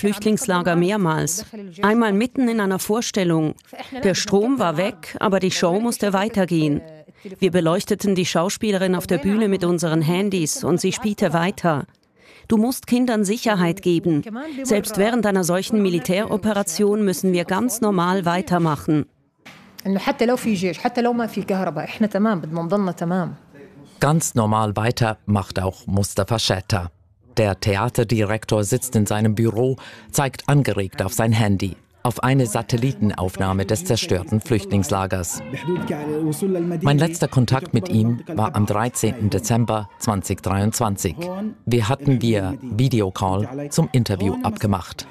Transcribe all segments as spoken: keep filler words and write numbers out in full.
Flüchtlingslager mehrmals. Einmal mitten in einer Vorstellung. Der Strom war weg, aber die Show musste weitergehen. Wir beleuchteten die Schauspielerin auf der Bühne mit unseren Handys und sie spielte weiter. Du musst Kindern Sicherheit geben. Selbst während einer solchen Militäroperation müssen wir ganz normal weitermachen. Ganz normal weiter macht auch Mustafa Shatta. Der Theaterdirektor sitzt in seinem Büro, zeigt angeregt auf sein Handy, auf eine Satellitenaufnahme des zerstörten Flüchtlingslagers. Mein letzter Kontakt mit ihm war am dreizehnten Dezember zweitausenddreiundzwanzig. Wir hatten via Videocall zum Interview abgemacht.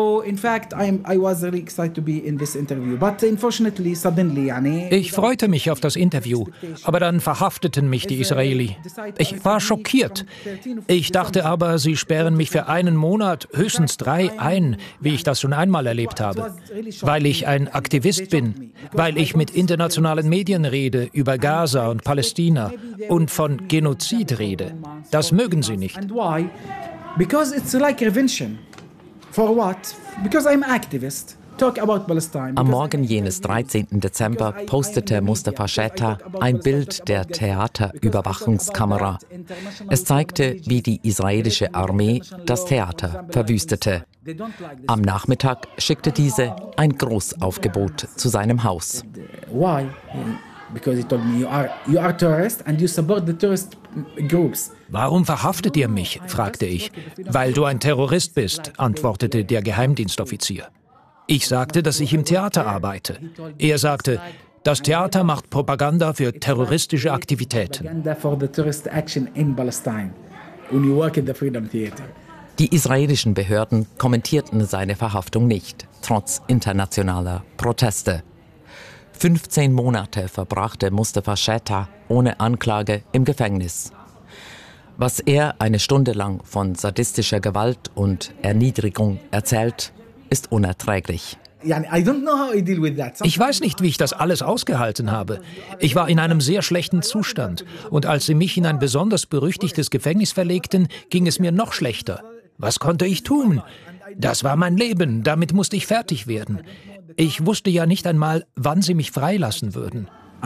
Ich freute mich auf das Interview, aber dann verhafteten mich die Israeli. Ich war schockiert. Ich dachte aber, sie sperren mich für einen Monat, höchstens drei, ein, wie ich das schon einmal erlebt habe. Weil ich ein Aktivist bin, weil ich mit internationalen Medien rede über Gaza und Palästina und von Genozid rede. Das mögen sie nicht. Because it's like revention. For what? Because I'm activist. Talk about Palestine. Am Morgen jenes dreizehnten Dezember postete Mustafa Shatta ein Bild der Theaterüberwachungskamera. Es zeigte, wie die israelische Armee das Theater verwüstete. Am Nachmittag schickte diese ein Großaufgebot zu seinem Haus. Why? Because he told me you are you are terrorist and you support the terrorist groups. Warum verhaftet ihr mich? Fragte ich. Weil du ein Terrorist bist, antwortete der Geheimdienstoffizier. Ich sagte, dass ich im Theater arbeite. Er sagte, das Theater macht Propaganda für terroristische Aktivitäten. Die israelischen Behörden kommentierten seine Verhaftung nicht, trotz internationaler Proteste. fünfzehn Monate verbrachte Mustafa Shatta ohne Anklage im Gefängnis. Was er eine Stunde lang von sadistischer Gewalt und Erniedrigung erzählt, ist unerträglich. Ich weiß nicht, wie ich das alles ausgehalten habe. Ich war in einem sehr schlechten Zustand. Und als sie mich in ein besonders berüchtigtes Gefängnis verlegten, ging es mir noch schlechter. Was konnte ich tun? Das war mein Leben, damit musste ich fertig werden. Ich wusste ja nicht einmal, wann sie mich freilassen würden.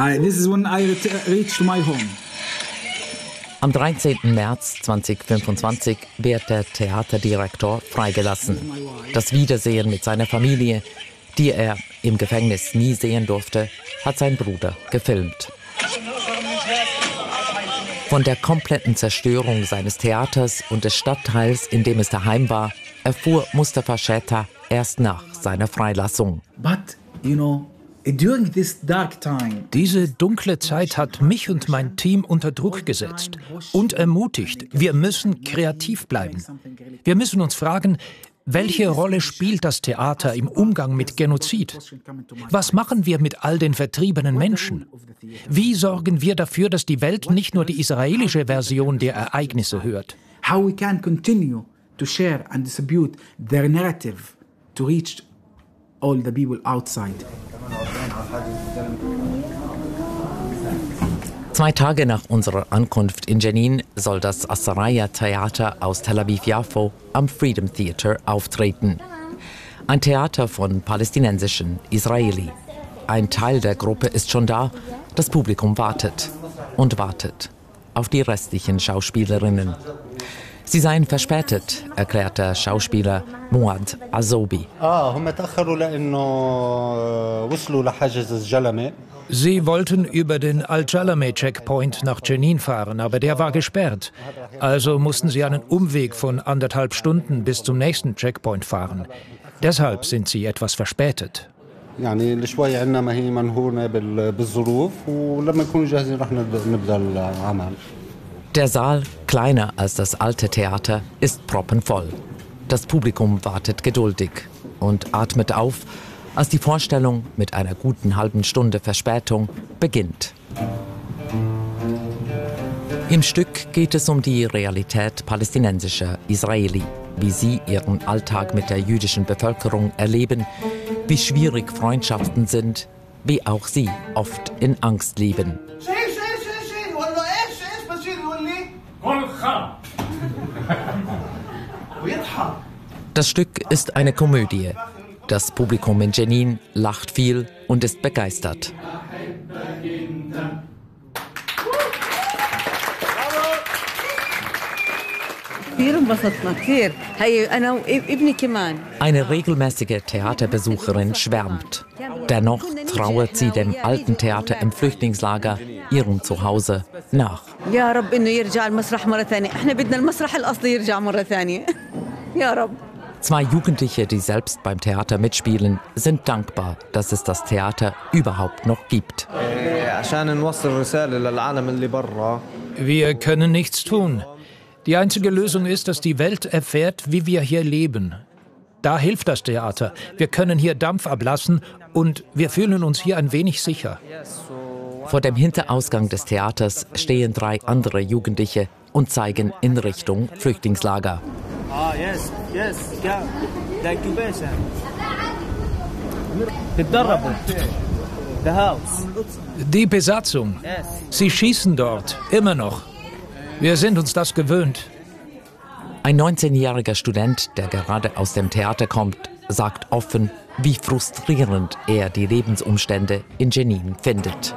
Am dreizehnten März zweitausendfünfundzwanzig wird der Theaterdirektor freigelassen. Das Wiedersehen mit seiner Familie, die er im Gefängnis nie sehen durfte, hat sein Bruder gefilmt. Von der kompletten Zerstörung seines Theaters und des Stadtteils, in dem es daheim war, erfuhr Mustafa Shatta erst nach seiner Freilassung. But, you know, during this dark time, diese dunkle Zeit hat mich und mein Team unter Druck gesetzt und ermutigt, wir müssen kreativ bleiben. Wir müssen uns fragen, welche Rolle spielt das Theater im Umgang mit Genozid? Was machen wir mit all den vertriebenen Menschen? Wie sorgen wir dafür, dass die Welt nicht nur die israelische Version der Ereignisse hört? How we can continue to share and distribute their narrative to reach all the people outside. Zwei Tage nach unserer Ankunft in Jenin soll das As-Saraya-Theater aus Tel Aviv-Yafo am Freedom Theater auftreten. Ein Theater von palästinensischen Israeli. Ein Teil der Gruppe ist schon da, das Publikum wartet und wartet auf die restlichen Schauspielerinnen. Sie seien verspätet, erklärt der Schauspieler Muad Azobi. Sie wollten über den Al-Jalame-Checkpoint nach Jenin fahren, aber der war gesperrt. Also mussten sie einen Umweg von anderthalb Stunden bis zum nächsten Checkpoint fahren. Deshalb sind sie etwas verspätet. Der Saal, kleiner als das alte Theater, ist proppenvoll. Das Publikum wartet geduldig und atmet auf, als die Vorstellung mit einer guten halben Stunde Verspätung beginnt. Im Stück geht es um die Realität palästinensischer Israeli, wie sie ihren Alltag mit der jüdischen Bevölkerung erleben, wie schwierig Freundschaften sind, wie auch sie oft in Angst leben. Das Stück ist eine Komödie. Das Publikum in Jenin lacht viel und ist begeistert. Eine regelmäßige Theaterbesucherin schwärmt. Dennoch trauert sie dem alten Theater im Flüchtlingslager, ihrem Zuhause, nach. Zwei Jugendliche, die selbst beim Theater mitspielen, sind dankbar, dass es das Theater überhaupt noch gibt. Wir können nichts tun. Die einzige Lösung ist, dass die Welt erfährt, wie wir hier leben. Da hilft das Theater. Wir können hier Dampf ablassen und wir fühlen uns hier ein wenig sicher. Vor dem Hinterausgang des Theaters stehen drei andere Jugendliche und zeigen in Richtung Flüchtlingslager. Ah, yes, yes, yeah. Thank you, Besha. The house. Die Besatzung. Sie schießen dort, immer noch. Wir sind uns das gewöhnt. Ein neunzehnjähriger Student, der gerade aus dem Theater kommt, sagt offen, wie frustrierend er die Lebensumstände in Jenin findet.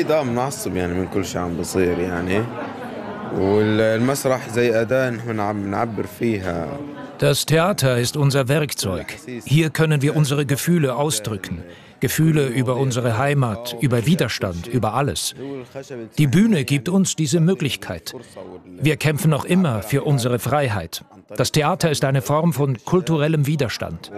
Das Theater ist unser Werkzeug. Hier können wir unsere Gefühle ausdrücken. Gefühle über unsere Heimat, über Widerstand, über alles. Die Bühne gibt uns diese Möglichkeit. Wir kämpfen noch immer für unsere Freiheit. Das Theater ist eine Form von kulturellem Widerstand.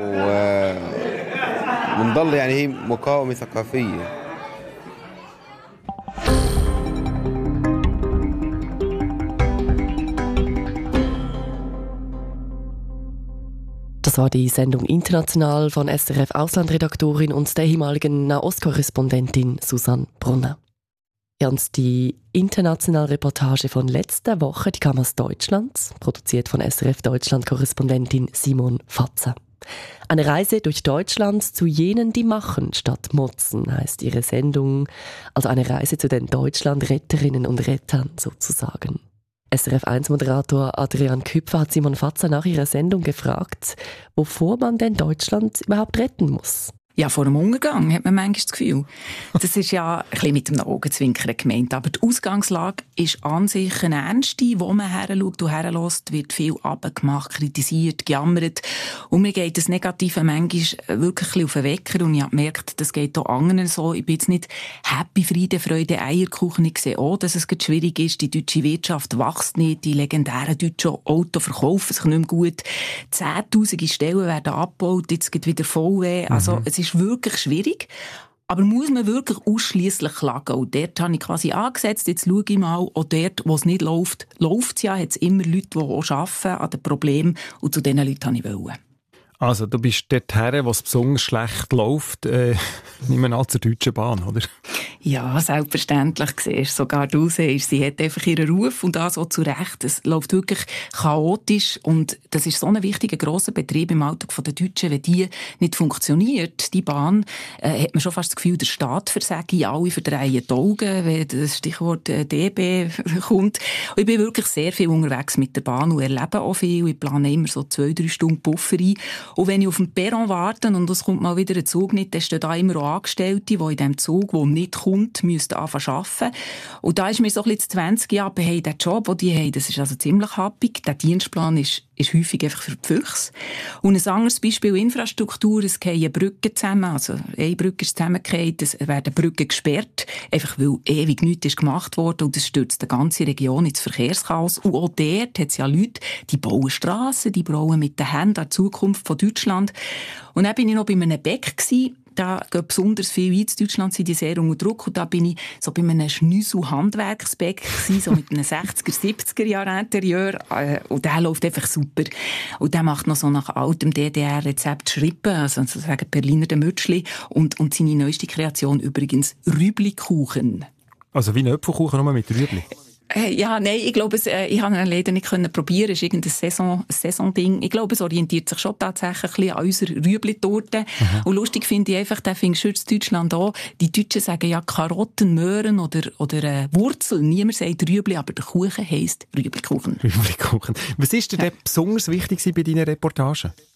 Das war die Sendung International von S R F-Auslandredaktorin und der ehemaligen Nahost-Korrespondentin Susanne Brunner. Ja, und die internationale Reportage von letzter Woche, die kam aus Deutschland, produziert von S R F-Deutschland-Korrespondentin Simon Fatzer. Eine Reise durch Deutschland zu jenen, die machen statt motzen, heisst ihre Sendung. Also eine Reise zu den Deutschland-Retterinnen und Rettern sozusagen. S R F eins Moderator Adrian Küpfer hat Simon Fatzer nach ihrer Sendung gefragt, wovor man denn Deutschland überhaupt retten muss. Ja, vor dem Untergang hat man manchmal das Gefühl. Das ist ja ein bisschen mit dem Augenzwinkern gemeint. Aber die Ausgangslage ist an sich eine ernste. Wo man heranschaut und herlässt, wird viel abgemacht, kritisiert, gejammert. Und mir geht das Negative manchmal wirklich ein bisschen auf den Wecker. Und ich habe gemerkt, das geht auch anderen so. Ich bin jetzt nicht happy, Friede, Freude, Eierkuchen. Ich sehe auch, dass es schwierig ist. Die deutsche Wirtschaft wächst nicht. Die legendären deutschen Autos verkaufen sich nicht mehr gut. Zehntausende Stellen werden abgebaut. Jetzt geht wieder V W. Also, mhm. Es ist wirklich schwierig. Aber muss man wirklich ausschliesslich klagen? Und dort habe ich quasi angesetzt, jetzt schaue ich mal, auch dort, wo es nicht läuft, läuft es ja, hat es immer Leute, die auch arbeiten an den Problemen. Und zu diesen Leuten habe ich wollen. Also, du bist dort her, wo es besonders schlecht läuft, äh, nicht mehr zur Deutschen Bahn, oder? Ja, selbstverständlich siehst sogar du siehst, sie hat einfach ihren Ruf und das auch zu Recht. Es läuft wirklich chaotisch und das ist so ein wichtiger, grosser Betrieb im Alltag der Deutschen. Wenn die nicht funktioniert, die Bahn, äh, hat man schon fast das Gefühl, der Staat versage, alle verdrehen die Augen, wenn das Stichwort äh, D B kommt. Und ich bin wirklich sehr viel unterwegs mit der Bahn und erlebe auch viel. Ich plane immer so zwei, drei Stunden Puffer ein. Und wenn ich auf dem Perron warte und es kommt mal wieder ein Zug nicht, dann stehen da immer auch Angestellte, die in diesem Zug, der nicht kommt, müssten anfangen zu arbeiten. Und da ist mir so ein bisschen zwanzig Jahre, hey, der Job, den die haben, das ist also ziemlich happig. Der Dienstplan ist, ist häufig einfach für die Füchse. Und ein anderes Beispiel Infrastruktur, es fallen Brücken zusammen, also eine Brücke ist zusammengefallen, es werden Brücken gesperrt, einfach weil ewig nichts ist gemacht worden und das stürzt die ganze Region ins Verkehrschaos. Und auch dort hat es ja Leute, die bauen Strassen, die bauen mit den Händen an die Zukunft von Deutschland. Und dann bin ich noch bei einem Bäck gewesen. Da geht besonders viel ein. In Deutschland sind die sehr unter Druck. Und da bin ich so bei einem Schnüssel-Handwerksbäck gewesen, so mit einem sechziger, siebziger Jahre Interieur. Und der läuft einfach super. Und der macht noch so nach altem D D R-Rezept Schrippen, also sozusagen Berliner de Mütschli. Und, und seine neueste Kreation übrigens Rüblikuchen. Also wie ein Äpfelkuchen, nur mit Rübli? Ja, nein, ich glaube, es, äh, ich habe ihn leider nicht können probieren. Es ist irgendein Saison, Saison-Ding. Ich glaube, es orientiert sich schon tatsächlich ein bisschen an unserer Rüebli-Torte. Mhm. Und lustig finde ich einfach, den findest du in Deutschland auch. Die Deutschen sagen ja Karotten, Möhren oder, oder äh, Wurzeln. Niemand sagt Rüebli, aber der Kuchen heisst Rüeblikuchen. Rüeblikuchen. Was ist dir ja. denn besonders wichtig bei deinen Reportagen?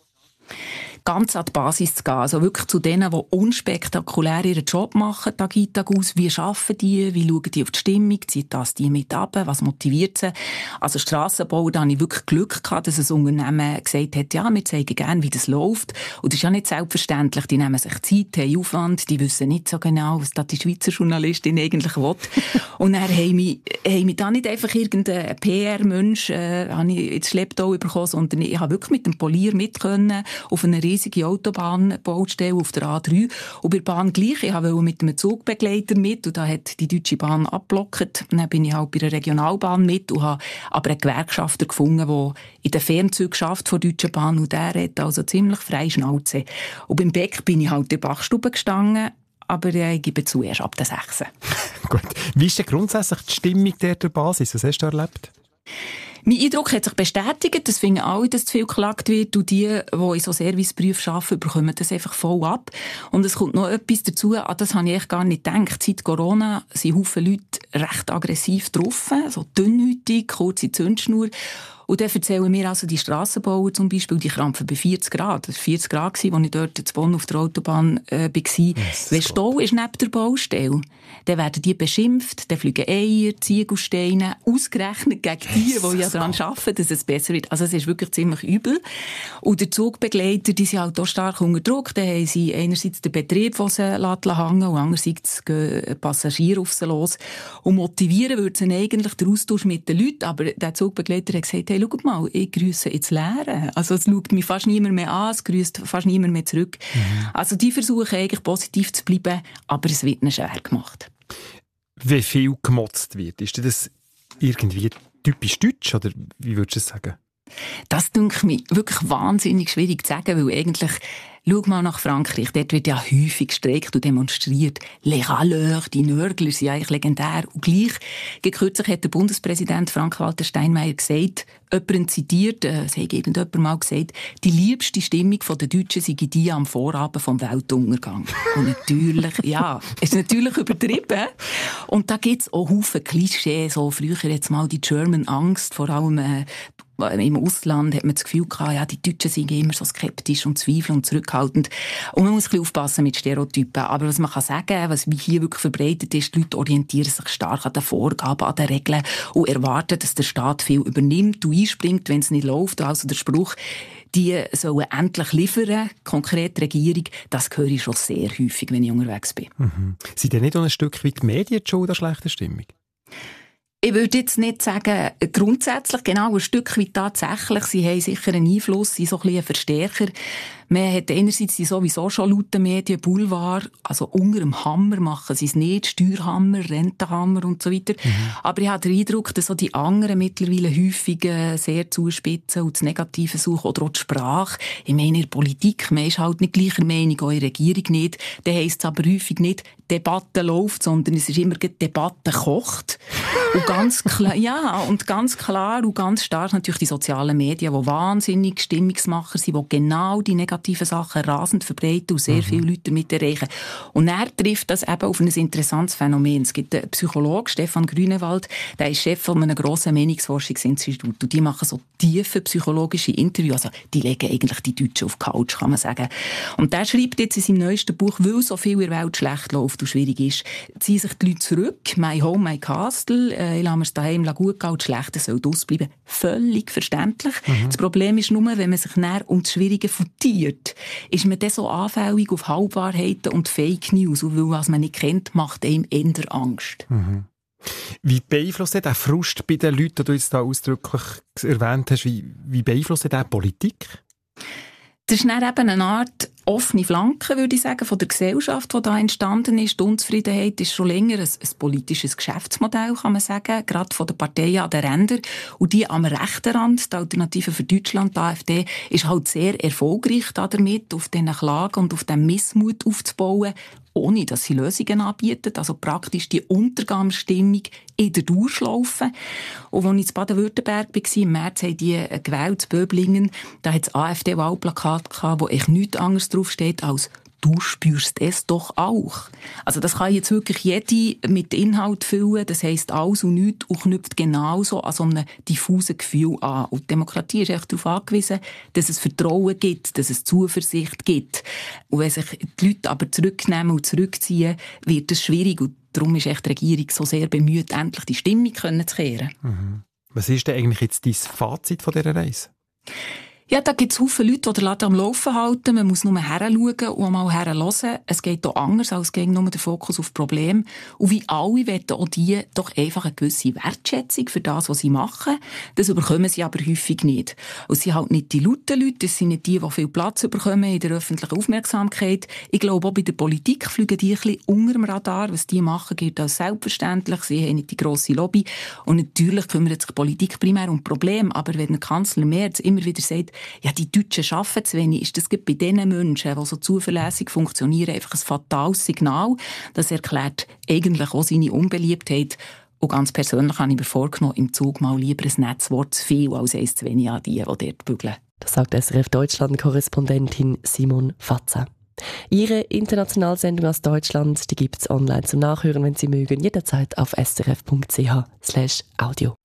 Ganz an die Basis zu gehen. Also wirklich zu denen, die unspektakulär ihren Job machen, Tag ein, Tag aus. Wie arbeiten die? Wie schauen die auf die Stimmung? Zieht das die mit ab? Was motiviert sie? Also Strassenbau, da hatte ich wirklich Glück gehabt, dass ein Unternehmen gesagt hat, ja, wir zeigen gerne, wie das läuft. Und das ist ja nicht selbstverständlich. Die nehmen sich Zeit, haben Aufwand, die wissen nicht so genau, was da die Schweizer Journalistin eigentlich will. Und dann haben wir, haben wir da nicht einfach irgendeinen P R-Mensch äh, ins Schlepptau bekommen, sondern ich habe wirklich mit dem Polier mit können auf einer riesige Autobahnbaustelle auf der A drei. Und bei der Bahn gleich. Ich wollte mit einem Zugbegleiter mit und da hat die Deutsche Bahn abgeblockt. Dann bin ich halt bei der Regionalbahn mit und habe aber einen Gewerkschafter gefunden, der in den Fernzügen schafft von der Deutschen Bahn und der hat also ziemlich freie Schnauze. Und beim Beck bin ich halt in der Bachstube gestanden, aber ich gebe zu, erst ab der sechs. Gut. Wie ist denn grundsätzlich die Stimmung der, der Basis? Was hast du erlebt? Mein Eindruck hat sich bestätigt, das finden alle, dass zu viel geklagt wird und die, die in so Serviceberufen arbeiten, bekommen das einfach voll ab. Und es kommt noch etwas dazu, an das habe ich echt gar nicht gedacht. Seit Corona sind Haufen Leute recht aggressiv getroffen, so dünnhäutig, kurze Zündschnur. Und dann erzählen mir also die Strassenbauer zum Beispiel, die krampfen bei vierzig Grad. Das war vierzig Grad, als ich dort in Bonn auf der Autobahn äh, war. Wenn Stau ist neben der Baustelle, dann werden die beschimpft, dann fliegen Eier, Ziegelsteine, ausgerechnet gegen die, die ja daran arbeiten, dass es besser wird. Also es ist wirklich ziemlich übel. Und der Zugbegleiter, die sind halt auch stark unter Druck. Dann haben sie einerseits den Betrieb, den sie hängen und andererseits gehen Passagiere auf sie los. Und motivieren würde sie eigentlich den Austausch mit den Leuten. Aber der Zugbegleiter hat gesagt, hey, schau mal, ich grüße ins Leere. Also es schaut mich fast niemand mehr an, es grüßt fast niemand mehr zurück. Mhm. Also die versuchen eigentlich positiv zu bleiben, aber es wird ihnen schwer gemacht. Wie viel gemotzt wird, ist das irgendwie typisch deutsch oder wie würdest du es sagen? Das dünkt mich wirklich wahnsinnig schwierig zu sagen, weil eigentlich, schau mal nach Frankreich, dort wird ja häufig gestreikt und demonstriert. Les Râleurs, die Nörgler sind eigentlich legendär. Und gleich, kürzlich hat der Bundespräsident Frank-Walter Steinmeier gesagt, jemand zitiert, äh, es hat irgendjemand mal gesagt, die liebste Stimmung der Deutschen sei die am Vorabend vom Weltuntergang. Und natürlich, ja, ist natürlich übertrieben. Und da gibt es auch Haufen Klischees, so früher jetzt mal die German Angst, vor allem äh, im Ausland hat man das Gefühl gehabt, ja, die Deutschen sind immer so skeptisch und zweifelnd und zurückhaltend. Und man muss ein bisschen aufpassen mit Stereotypen. Aber was man kann sagen, was hier wirklich verbreitet ist, die Leute orientieren sich stark an den Vorgaben, an den Regeln und erwarten, dass der Staat viel übernimmt und einspringt, wenn es nicht läuft. Also der Spruch, die sollen endlich liefern, konkret die Regierung, das höre ich schon sehr häufig, wenn ich unterwegs bin. Mhm. Sind denn nicht auch ein Stück weit die Medien die Schuld an schlechter Stimmung? Ich würde jetzt nicht sagen, grundsätzlich, genau ein Stück weit tatsächlich. Sie haben sicher einen Einfluss, sind so ein bisschen ein Verstärker. Man hat einerseits die sowieso schon lauten Medien, Boulevard, also unter dem Hammer machen sie es nicht, Steuerhammer, Rentenhammer und so weiter. Mhm. Aber ich habe den Eindruck, dass auch die anderen mittlerweile häufig äh, sehr zuspitzen und das Negative suchen oder auch die Sprache. Ich meine, in der Politik, man ist halt nicht gleicher Meinung, auch in der Regierung nicht. Dann heisst es aber häufig nicht, Debatte läuft, sondern es ist immer Debatte kocht. Und ganz klar, ja, und ganz klar und ganz stark natürlich die sozialen Medien, die wahnsinnig Stimmungsmacher sind, die genau die negativen Sachen rasend verbreiten und sehr mhm. viele Leute damit erreichen. Und er trifft das eben auf ein interessantes Phänomen. Es gibt einen Psychologen, Stefan Grünewald, der ist Chef von einem grossen Meinungsforschungsinstitut. Und die machen so tiefe psychologische Interviews. Also, die legen eigentlich die Deutschen auf die Couch, kann man sagen. Und der schreibt jetzt in seinem neuesten Buch, weil so viel in der Welt schlecht läuft und schwierig ist, ziehen sich die Leute zurück. My Home, My Castle. Äh, ich lasse mir es daheim gut gehen und das Schlechte soll ausbleiben. Völlig verständlich. Mhm. Das Problem ist nur, wenn man sich näher um das Schwierige futiert, ist man dann so anfällig auf Halbwahrheiten und Fake News. Und weil was man nicht kennt, macht einem eher Angst. Mhm. Wie beeinflusst der Frust bei den Leuten, die du jetzt da ausdrücklich erwähnt hast, wie, wie beeinflusst der Politik? Das ist dann eben eine Art offene Flanke, würde ich sagen, von der Gesellschaft, die da entstanden ist. Die Unzufriedenheit ist schon länger ein, ein politisches Geschäftsmodell, kann man sagen, gerade von den Parteien an den Rändern. Und die am rechten Rand, die Alternative für Deutschland, die AfD, ist halt sehr erfolgreich damit, auf diesen Klagen und auf den Missmut aufzubauen, ohne dass sie Lösungen anbieten. Also praktisch die Untergangsstimmung in der Durchschlaufe. Und als ich in Baden-Württemberg war, im März haben die gewählt, in Böblingen, da hat das AfD-Wahlplakat gehabt, wo echt nichts anderes draufsteht als du spürst es doch auch. Also das kann jetzt wirklich jede mit Inhalt füllen, das heisst alles und nichts und knüpft genauso an so einem diffusen Gefühl an. Und die Demokratie ist echt darauf angewiesen, dass es Vertrauen gibt, dass es Zuversicht gibt. Und wenn sich die Leute aber zurücknehmen und zurückziehen, wird es schwierig. Und darum ist echt die Regierung so sehr bemüht, endlich die Stimmung zu kehren. Mhm. Was ist denn eigentlich jetzt dein Fazit von dieser Reise? Ja, da gibt es viele Leute, die den Laden am Laufen halten. Man muss nur heranschauen und mal herhören. Es geht auch anders als gegen nur den Fokus auf Probleme. Und wie alle wollen auch die doch einfach eine gewisse Wertschätzung für das, was sie machen. Das bekommen sie aber häufig nicht. Und sie sind halt nicht die lauten Leute, das sind nicht die, die viel Platz bekommen in der öffentlichen Aufmerksamkeit. Ich glaube, auch bei der Politik fliegen die ein bisschen unter dem Radar. Was die machen, gilt als selbstverständlich. Sie haben nicht die grosse Lobby. Und natürlich kümmert sich die Politik primär um Probleme. Aber wenn der Kanzler Merz immer wieder sagt, ja, die Deutschen arbeiten zu wenig, ist das bei den Menschen, die so zuverlässig funktionieren, einfach ein fatales Signal. Das erklärt eigentlich auch seine Unbeliebtheit. Und ganz persönlich habe ich mir vorgenommen, im Zug mal lieber ein Netzwort zu viel als eins zu wenig an die, die dort bügeln. Das sagt S R F-Deutschland-Korrespondentin Simon Fatze. Ihre Internationalsendung aus Deutschland, die gibt es online zum Nachhören, wenn Sie mögen, jederzeit auf srf punkt c h slash audio.